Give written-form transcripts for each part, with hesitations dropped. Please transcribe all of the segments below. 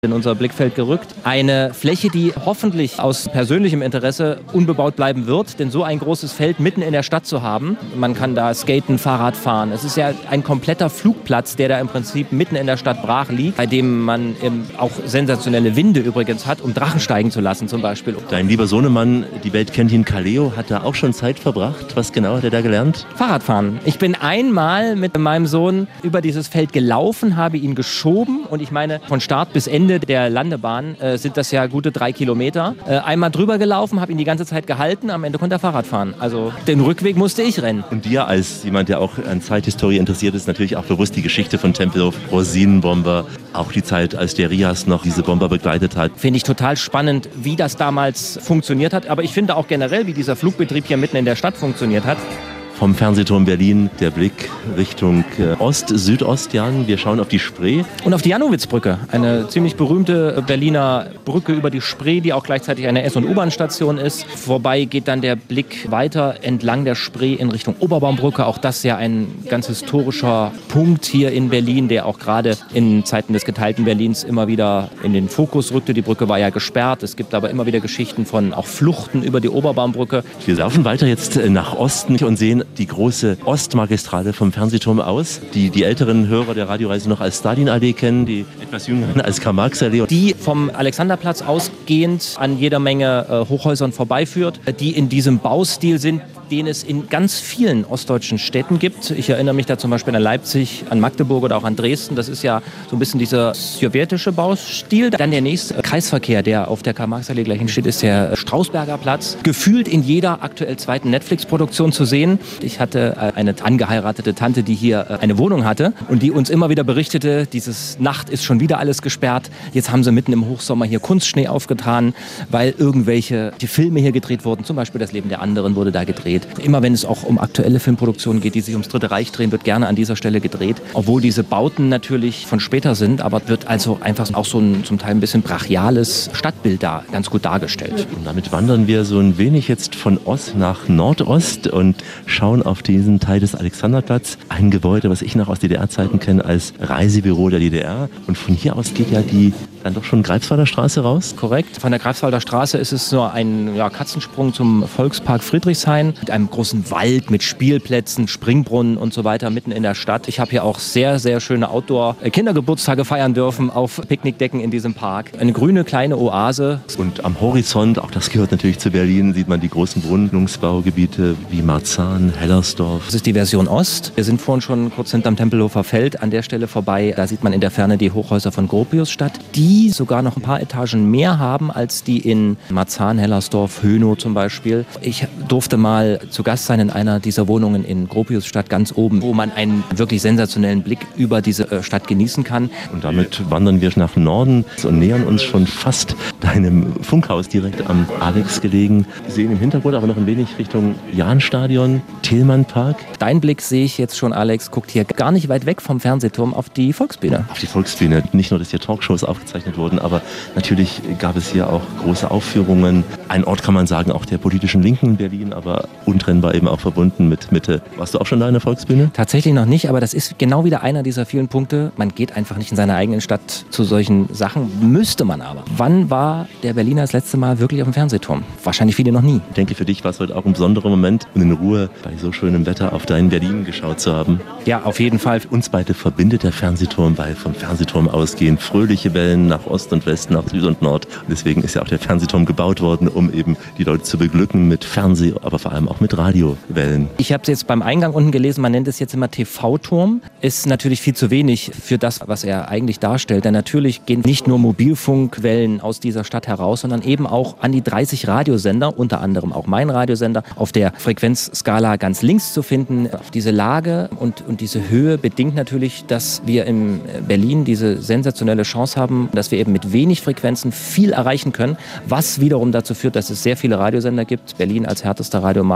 in unser Blickfeld gerückt. Eine Fläche, die hoffentlich aus persönlichem Interesse unbebaut bleiben wird, denn so ein großes Feld mitten in der Stadt zu haben, man kann da skaten, Fahrrad fahren. Es ist ja ein kompletter Flugplatz, der da im Prinzip mitten in der Stadt brach liegt, bei dem man auch sensationelle Winde übrigens hat, um Drachen steigen zu lassen zum Beispiel. Dein lieber Sohnemann, die Welt kennt ihn, Kaleo, hat da auch schon Zeit verbracht. Was genau hat er da gelernt? Fahrradfahren. Ich bin einmal mit meinem Sohn über dieses Feld gelaufen, habe ihn geschoben und ich meine, von Start bis Ende der Landebahn sind das ja gute 3 Kilometer. Einmal drüber gelaufen, habe ihn die ganze Zeit gehalten, am Ende konnte er Fahrrad fahren. Also den Rückweg musste ich rennen. Und dir als jemand, der auch an Zeithistorie interessiert ist, natürlich auch bewusst die Geschichte von Tempelhof, Rosinenbomber, auch die Zeit, als der Rias noch diese Bomber begleitet hat. Finde ich total spannend, wie das damals funktioniert hat. Aber ich finde auch generell, wie dieser Flugbetrieb hier mitten in der Stadt funktioniert hat. Vom Fernsehturm Berlin der Blick Richtung Südost, Jan. Wir schauen auf die Spree. Und auf die Jannowitzbrücke, eine ziemlich berühmte Berliner Brücke über die Spree, die auch gleichzeitig eine S- und U-Bahn-Station ist. Vorbei geht dann der Blick weiter entlang der Spree in Richtung Oberbaumbrücke. Auch das ja ein ganz historischer Punkt hier in Berlin, der auch gerade in Zeiten des geteilten Berlins immer wieder in den Fokus rückte. Die Brücke war ja gesperrt. Es gibt aber immer wieder Geschichten von auch Fluchten über die Oberbaumbrücke. Wir laufen weiter jetzt nach Osten und sehen die große Ostmagistrale vom Fernsehturm aus, die älteren Hörer der Radioreise noch als Stalin-Allee kennen, die etwas jüngeren als Karl-Marx-Allee. Die vom Alexanderplatz ausgehend an jeder Menge Hochhäusern vorbeiführt, die in diesem Baustil sind, den es in ganz vielen ostdeutschen Städten gibt. Ich erinnere mich da zum Beispiel an Leipzig, an Magdeburg oder auch an Dresden. Das ist ja so ein bisschen dieser sowjetische Baustil. Dann der nächste Kreisverkehr, der auf der Karl-Marx-Allee gleich steht, ist der Strausberger Platz. Gefühlt in jeder aktuell zweiten Netflix-Produktion zu sehen. Ich hatte eine angeheiratete Tante, die hier eine Wohnung hatte und die uns immer wieder berichtete, dieses Nacht ist schon wieder alles gesperrt. Jetzt haben sie mitten im Hochsommer hier Kunstschnee aufgetragen, weil die Filme hier gedreht wurden. Zum Beispiel Das Leben der anderen wurde da gedreht. Immer wenn es auch um aktuelle Filmproduktionen geht, die sich ums Dritte Reich drehen, wird gerne an dieser Stelle gedreht. Obwohl diese Bauten natürlich von später sind, aber wird also einfach auch so ein zum Teil ein bisschen brachiales Stadtbild da ganz gut dargestellt. Und damit wandern wir so ein wenig jetzt von Ost nach Nordost und schauen auf diesen Teil des Alexanderplatz. Ein Gebäude, was ich noch aus DDR-Zeiten kenne als Reisebüro der DDR. Und von hier aus geht ja die dann doch schon Greifswalder Straße raus? Korrekt. Von der Greifswalder Straße ist es nur ein Katzensprung zum Volkspark Friedrichshain mit einem großen Wald, mit Spielplätzen, Springbrunnen und so weiter mitten in der Stadt. Ich habe hier auch sehr, sehr schöne Outdoor-Kindergeburtstage feiern dürfen auf Picknickdecken in diesem Park. Eine grüne kleine Oase. Und am Horizont, auch das gehört natürlich zu Berlin, sieht man die großen Wohnungsbaugebiete wie Marzahn, Hellersdorf. Das ist die Version Ost. Wir sind vorhin schon kurz hinterm Tempelhofer Feld an der Stelle vorbei. Da sieht man in der Ferne die Hochhäuser von Gropiusstadt, die sogar noch ein paar Etagen mehr haben als die in Marzahn, Hellersdorf, Hönow zum Beispiel. Ich durfte mal zu Gast sein in einer dieser Wohnungen in Gropiusstadt ganz oben, wo man einen wirklich sensationellen Blick über diese Stadt genießen kann. Und damit wandern wir nach Norden und nähern uns schon fast deinem Funkhaus direkt am Alex gelegen. Wir sehen im Hintergrund aber noch ein wenig Richtung Jahnstadion, Thälmannpark. Dein Blick sehe ich jetzt schon, Alex, guckt hier gar nicht weit weg vom Fernsehturm auf die Volksbühne. Auf die Volksbühne. Nicht nur, dass hier Talkshows aufgezeichnet wurden, aber natürlich gab es hier auch große Aufführungen. Ein Ort, kann man sagen, auch der politischen Linken in Berlin, aber untrennbar eben auch verbunden mit Mitte. Warst du auch schon da in der Volksbühne? Tatsächlich noch nicht, aber das ist genau wieder einer dieser vielen Punkte. Man geht einfach nicht in seiner eigenen Stadt zu solchen Sachen, müsste man aber. Wann war der Berliner das letzte Mal wirklich auf dem Fernsehturm? Wahrscheinlich viele noch nie. Ich denke, für dich war es heute auch ein besonderer Moment, und in Ruhe bei so schönem Wetter auf dein Berlin geschaut zu haben. Ja, auf jeden Fall. Uns beide verbindet der Fernsehturm, weil vom Fernsehturm ausgehen fröhliche Wellen nach Ost und West, nach Süd und Nord. Und deswegen ist ja auch der Fernsehturm gebaut worden, um eben die Leute zu beglücken mit Fernseh-, aber vor allem auch mit Radiowellen. Ich habe es jetzt beim Eingang unten gelesen, man nennt es jetzt immer TV-Turm. Ist natürlich viel zu wenig für das, was er eigentlich darstellt. Denn natürlich gehen nicht nur Mobilfunkwellen aus dieser Stadt heraus, sondern eben auch an die 30 Radiosender, unter anderem auch mein Radiosender, auf der Frequenzskala ganz links zu finden. Diese Lage und diese Höhe bedingt natürlich, dass wir in Berlin diese sensationelle Chance haben, dass wir eben mit wenig Frequenzen viel erreichen können, was wiederum dazu führt, dass es sehr viele Radiosender gibt. Berlin als härtester Radiomarkt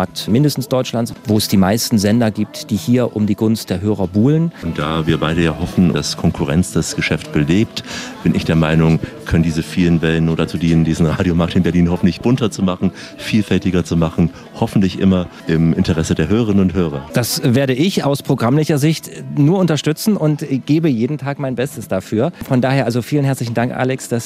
Markt mindestens Deutschlands, wo es die meisten Sender gibt, die hier um die Gunst der Hörer buhlen. Und da wir beide ja hoffen, dass Konkurrenz das Geschäft belebt, bin ich der Meinung, können diese vielen Wellen nur dazu dienen, diesen Radiomarkt in Berlin hoffentlich bunter zu machen, vielfältiger zu machen, hoffentlich immer im Interesse der Hörerinnen und Hörer. Das werde ich aus programmlicher Sicht nur unterstützen und gebe jeden Tag mein Bestes dafür. Von daher also vielen herzlichen Dank, Alex, dass